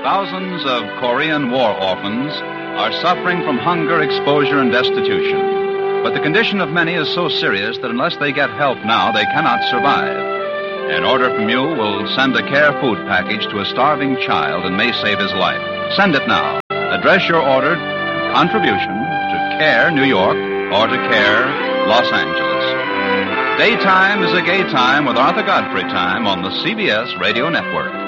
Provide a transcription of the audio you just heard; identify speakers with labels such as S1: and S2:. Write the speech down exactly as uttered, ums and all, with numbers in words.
S1: Thousands of Korean war orphans are suffering from hunger, exposure, and destitution. But the condition of many is so serious that unless they get help now, they cannot survive. An order from you will send a care food package to a starving child and may save his life. Send it now. Address your order and contribution to CARE, New York, or to CARE, Los Angeles. Daytime is a gay time with Arthur Godfrey Time on the C B S Radio Network.